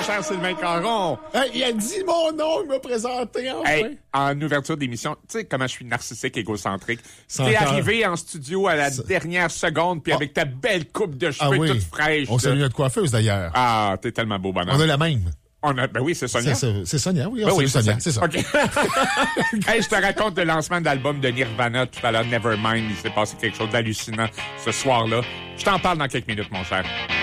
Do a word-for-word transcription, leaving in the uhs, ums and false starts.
cher Sylvain Caron. Hey, il a dit mon nom, il m'a présenté, enfin. Hey, en ouverture d'émission, tu sais comment je suis narcissique, égocentrique. Sans T'es cœur. arrivé en studio à la Ça- dernière seconde, puis Ah. avec ta belle coupe de Ah cheveux oui. toute fraîche. On là. salue notre coiffeuse, d'ailleurs. Ah, t'es tellement beau, bonhomme. On a la même. On a... Ben oui, c'est Sonia. C'est, c'est, c'est Sonia, oui. On Ben oui, salue Sonia, c'est ça. OK. Hey, je te raconte le lancement d'album de Nirvana tout à l'heure, Nevermind. Il s'est passé quelque chose d'hallucinant ce soir-là. Je t'en parle dans quelques minutes, mon cher.